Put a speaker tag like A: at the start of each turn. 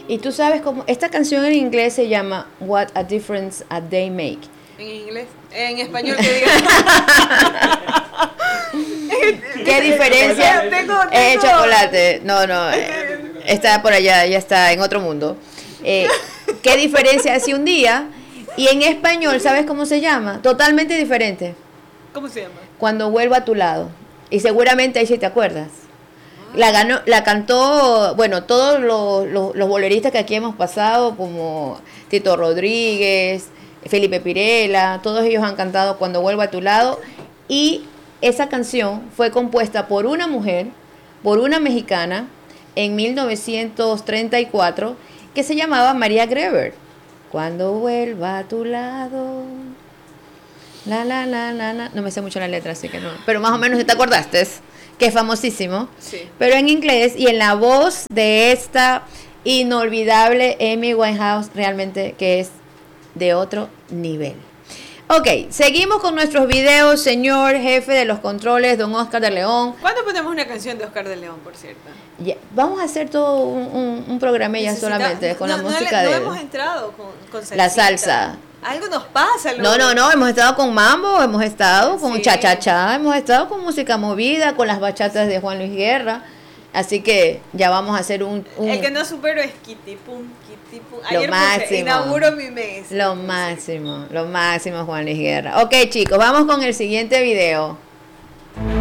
A: Y tú sabes cómo, esta canción en inglés se llama What a Difference a Day Make.
B: En inglés, en español que diga.
A: ¿Qué diferencia?
B: Tengo.
A: Chocolate. No, está por allá, ya está en otro mundo. ¿Qué diferencia hace un día? Y en español, ¿sabes cómo se llama? Totalmente diferente.
B: ¿Cómo se llama?
A: Cuando vuelva a tu lado. Y seguramente ahí sí te acuerdas. La cantó, bueno, todos los boleristas que aquí hemos pasado, como Tito Rodríguez, Felipe Pirela, todos ellos han cantado Cuando vuelva a tu lado. Y esa canción fue compuesta por una mujer, por una mexicana, en 1934, que se llamaba María Greber. Cuando vuelva a tu lado. No me sé mucho la letra, así que no. Pero más o menos te acordaste, que es famosísimo.
B: Sí.
A: Pero en inglés y en la voz de esta inolvidable Amy Winehouse, realmente que es de otro nivel. Ok, seguimos con nuestros videos, señor jefe de los controles, don Oscar de León.
B: ¿Cuándo ponemos una canción de Oscar de León, por cierto?
A: Vamos a hacer todo un programa ya solamente con la música de
B: él. No hemos entrado con salsita.
A: La salsa.
B: Algo nos pasa.
A: No, hemos estado con mambo, hemos estado con cha-cha-cha, hemos estado con música movida, con las bachatas de Juan Luis Guerra. Así que ya vamos a hacer un...
B: El que no supero es Kitipum.
A: Lo máximo.
B: Inauguro mi mes.
A: Lo máximo, Juan Luis Guerra. Ok, chicos, vamos con el siguiente video.